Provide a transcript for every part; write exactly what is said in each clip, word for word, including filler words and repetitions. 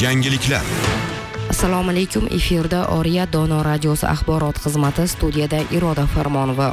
Yangiliklar. Assalomu alaykum. Efirda Oriya Dono radiosi axborot xizmati, studiyada Iroda Farmonova.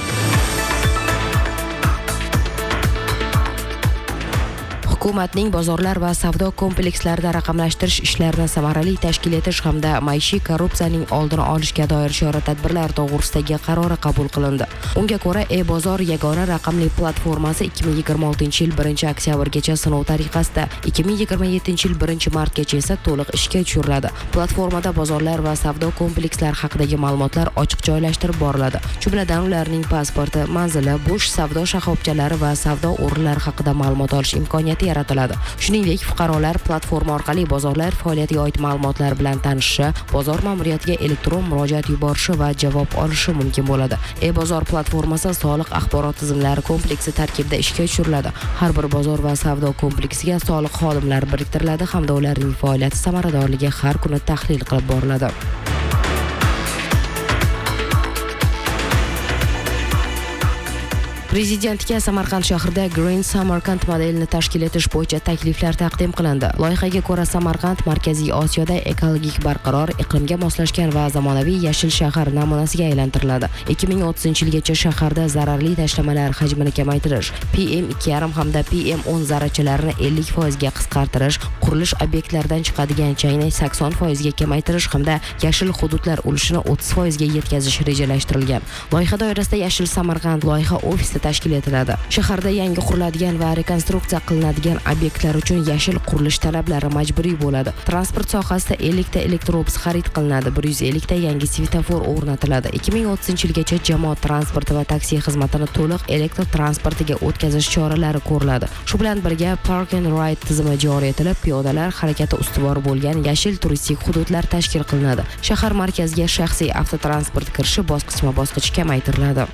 Hukumatning bozorlar va savdo komplekslarida raqamlashtirish ishlarini samarali tashkil etish hamda maishiy korrupsiyaning oldini olishga doir chora-tadbirlar to'g'risidagi qarori qabul qilindi. Unga ko'ra, e-bozor yagona raqamli platformasi ikki ming yigirma oltinchi yil birinchi oktyabrgacha sinov tariqasida, ikki ming yigirma yettinchi yil birinchi martgacha esa to'liq ishga tushiriladi. Platformada bozorlar va savdo komplekslari haqidagi ma'lumotlar ochiq joylashtirib boriladi. Jumladan ularning pasporti, manzili, bo'sh savdo shoxobchalari va savdo o'rinlari haqida ma'lumot olish imkoniyati yaratiladi. Shuningdek, fuqarolar platforma orqali bozorlar faoliyatiga oid ma'lumotlar bilan tanishishi, bozor ma'muriyatiga elektron murojaat yuborishi va javob olishi mumkin bo'ladi. E-bozor platformasi soliq axborot tizimlari kompleksi tarkibida ishga tushiriladi. Har bir bozor va savdo kompleksiga soliq xodimlari biriktiriladi hamda ularning faoliyati samaradorligi har kuni tahlil qilib boriladi. Prezidentga Samarqand shahrida Green Samarkand modelini tashkil etish bo'yicha takliflar taqdim qilindi. Loyihaga ko'ra, Samarqand Markaziy Osiyoda ekologik barqaror, iqlimga moslashgan va zamonaviy yashil shahar namunasiga aylantiriladi. ikki ming o'ttizinchi yilgacha shaharda zararli tashlamalar hajmini kamaytirish, P M ikki yarim hamda P M o'n zarrachilarini ellik foiz ga qisqartirish, qurilish obyektlaridan chiqadigan changni sakson foiz ga kamaytirish hamda yashil hududlar ulushini o'ttiz foiz ga yetkazish rejalashtirilgan. Loyiha doirasida Yashil Samarqand loyiha ofisi tashkil etiladi. Shaharda yangi quriladigan va rekonstruksiya qilinadigan obyektlar uchun yashil qurilish talablari majburiy bo'ladi. Transport sohasida ellik ta elektrobus xarid qilinadi, bir yuz ellik ta yangi svetofor o'rnatiladi. ikki ming o'ttizinchi yilgacha jamoat transporti va taksi xizmatini to'liq elektr transportiga o'tkazish choralari ko'riladi. Shu bilan birga Park and Ride tizimi joriy etilib, piyodalar harakati ustuvor bo'lgan yashil turistik hududlar tashkil qilinadi. Shahar markaziga shaxsiy avtotransport kirishi bosqichma-bosqich kamaytiriladi.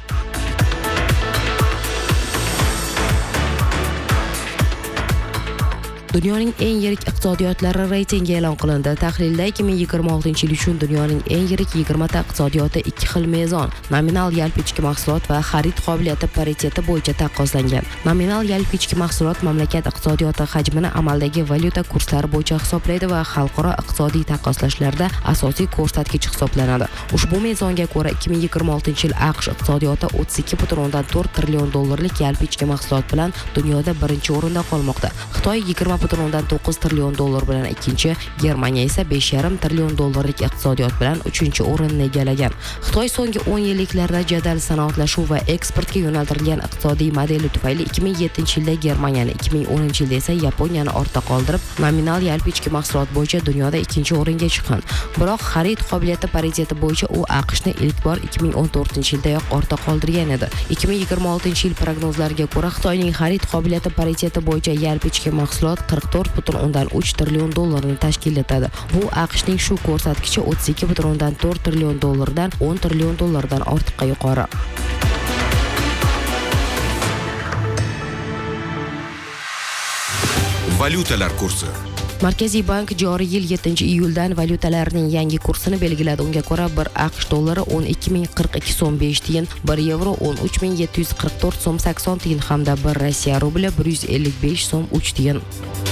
Dunyoning eng yirik iqtisodiyotlari reytingi e'lon qilindi. Tahlilda ikki ming yigirma oltinchi yil uchun dunyoning eng yirik yigirma ta iqtisodiyoti ikki xil mezon, nominal yalpi ichki mahsulot va xarid qobiliyati pariteti bo'yicha taqqoslangan. Nominal yalpi ichki mahsulot mamlakat iqtisodiyoti hajmini amaldagi valyuta kurslari bo'yicha hisoblaydi va xalqaro iqtisodiy taqqoslashlarda asosiy ko'rsatkich hisoblanadi. Ushbu mezonga ko'ra, ikki ming yigirma oltinchi yil AQSh iqtisodiyoti o'ttiz ikki butun o'ndan to'rt trillion dollarlik yalpi ichki mahsulot bilan dunyoda birinchi o'rinda qolmoqda. Xitoy yigirma butun o'ndan to'qqiz trillion dollar bilan ikkinchi, Germaniya esa besh yarim trillion dollarlik iqtisodiyot bilan uchinchi o'rinni egallagan. Xitoy so'nggi o'n yilliklarda jadal sanoatlashuv va eksportga yo'naltirilgan iqtisodiy modeli tufayli ikki ming yettinchi yilda Germaniyani, ikki ming o'ninchi yilda esa Yaponiyani ortda qoldirib, nominal yalpi ichki mahsulot bo'yicha dunyoda ikkinchi o'ringa chiqqan. Biroq xarid qobiliyati pariteti bo'yicha u AQShni ilk bor ikki ming o'n to'rtinchi yildayoq ortda qoldirgan edi. ikki ming yigirma oltinchi yil prognozlariga ko'ra, Xitoyning xarid qobiliyati pariteti bo'yicha yalpi ichki mahsulot qirq to'rt butun o'ndan uch trillion dollarni tashkil etadi. Bu AQShning shu ko'rsatkichi o'ttiz ikki butun o'ndan to'rt trillion dollardan o'n trillion dollardan ortiqqa yuqori. Valyutalar kursi. Markaziy bank joriy yil yettinchi iyuldan valyutalarning yangi kursini belgiladi. Unga ko'ra, bir AQSh dollari o'n ikki ming qirq ikki so'm besh tiyin, bir yevro o'n uch ming yetti yuz qirq to'rt so'm sakson tiyin hamda bir Rossiya rubli bir yuz ellik besh so'm uch tiyin.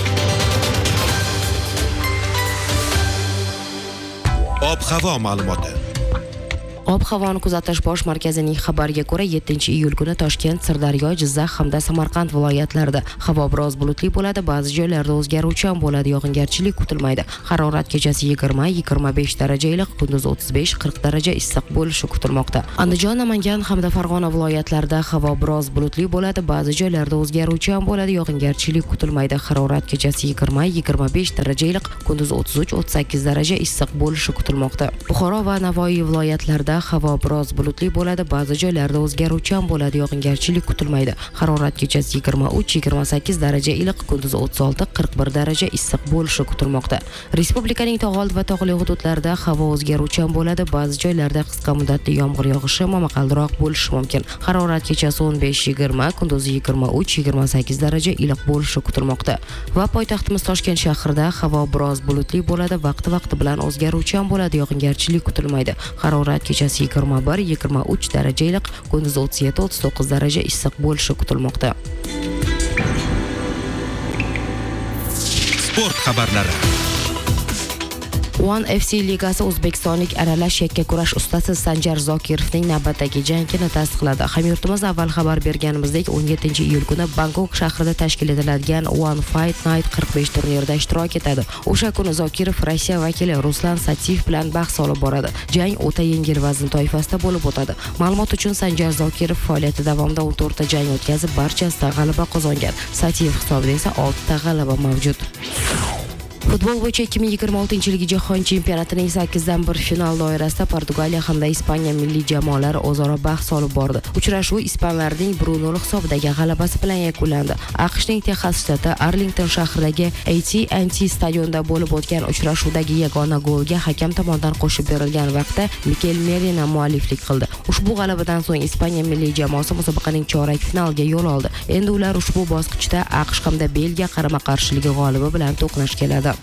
Ob-havo ma'lumoti. Ob-havoni kuzatish bosh markazining xabariga ko'ra, yettinchi iyul kuni Toshkent, Sirdaryo, Jizzax hamda Samarqand viloyatlarida havo biroz bulutli bo'ladi, ba'zi joylarda o'zgaruvchan bo'ladi, yog'ingarchilik kutilmaydi. Harorat kechasi yigirma yigirma besh daraja iliq, kunduz o'ttiz besh qirq daraja issiq bo'lishi kutilmoqda. Andijon, Namangan hamda Farg'ona viloyatlarida havo biroz bulutli bo'ladi, ba'zi joylarda o'zgaruvchan bo'ladi, yog'ingarchilik kutilmaydi. Harorat kechasi yigirma yigirma besh daraja iliq, kunduz o'ttiz uch o'ttiz sakkiz daraja issiq bo'lishi kutilmoqda. Buxoro va Navoiy viloyatlarida havo biroz bulutli bo'ladi, ba'zi joylarda o'zgaruvchan bo'ladi, yog'ingarchilik kutilmaydi. Harorat kechasi yigirma uch yigirma sakkiz daraja iliq, kunduz o'ttiz olti qirq bir daraja issiq bo'lishi kutilmoqda. Respublikaning tog'oldi va tog'li hududlarida havo o'zgaruvchan bo'ladi, ba'zi joylarda qisqa muddatli yomg'ir yog'ishi momaqaldiroq bo'lishi mumkin. Harorat kechasi o'n besh yigirma, kunduz yigirma uch yigirma sakkiz daraja iliq bo'lishi kutilmoqda. Va poytaxtimiz Toshkent shahrida havo biroz bulutli bo'ladi, vaqti-vaqti bilan o'zgaruvchan bo'ladi, yog'ingarchilik kutilmaydi. Harorat kechasi yigirma bir yigirma uch daraja iliq, kunduz o'ttiz yetti o'ttiz to'qqiz daraja issiq bo'lishi kutilmoqda. Sport xabarlari. One F C ligasi o'zbekistonlik aralash yakkakurash ustasi Sanjar Zokirovning navbatdagi jangini tasdiqladi. Hamyurtimiz avval xabar berganimizdek, o'n yettinchi iyul kuni Bangkok shahrida tashkil etiladigan One Fight Night qirq besh turnirida ishtirok etadi. O'sha kuni Zokirov Rossiya vakili Ruslan Satsiyev bilan bahs olib boradi. Jang o'ta yengil vazn toifasida bo'lib o'tadi. Ma'lumot uchun, Sanjar Zokirov faoliyati davomida o'n to'rtta jang o'tkazib, barchasida g'alaba qozongan. Satsiyev hisobida esa oltita g'alaba mavjud. Futbol bo'yicha ikki ming yigirma oltinchi yilgi jahon chempionatining sakkizdan bir final doirasida Portugaliya hamda Ispaniya milliy jamoalari o'zaro bahs olib bordi. Uchrashuv ispanlarning bir nol hisobidagi g'alabasi bilan yakunlandi. AQShning Texas shtati Arlington shahridagi A T and T stadionida bo'lib o'tgan uchrashuvdagi yagona golga hakam tomonidan qo'shib berilgan vaqtda Mikel Merina mualliflik qildi. Ushbu g'alabadan so'ng Ispaniya milliy jamoasi musobaqaning chorak finaliga yo'l oldi. Endi ular ushbu bosqichda AQSh hamda Belgiya qarama-qarshiligi g'olibi bilan to'qnash keladi.